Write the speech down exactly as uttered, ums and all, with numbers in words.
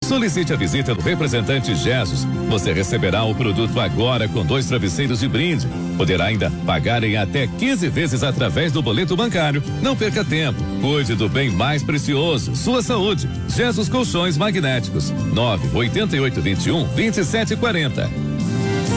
Solicite a visita do representante Jesus. Você receberá o produto agora com dois travesseiros de brinde. Poderá ainda pagar em até quinze vezes através do boleto bancário. Não perca tempo. Cuide do bem mais precioso, sua saúde. Jesus Colchões Magnéticos. nove oito oito, vinte e um, vinte e sete quarenta.